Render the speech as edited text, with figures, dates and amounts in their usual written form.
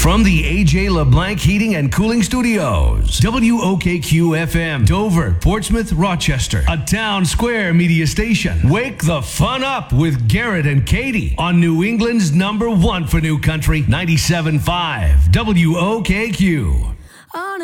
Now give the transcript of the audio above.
From the AJ LeBlanc Heating and Cooling Studios, WOKQ FM, Dover, Portsmouth, Rochester, a Town Square media station. Wake the fun up with Garrett and Katie on New England's #1 for new country, 97.5 WOKQ.